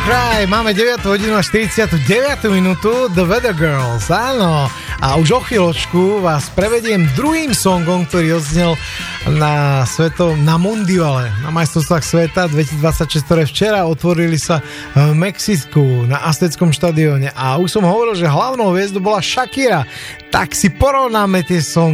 Cry, máme 9 hodinu a 49 minútu, The Weather Girls, áno. A už o chvíľočku vás prevediem druhým songom, ktorý odznel na mundiale, na majstrovstvách sveta 2026, ktoré včera otvorili sa v Mexiku na Azteckom štadióne. A už som hovoril, že hlavnou hviezdou bola Shakira. Tak si porovnáme tie songy.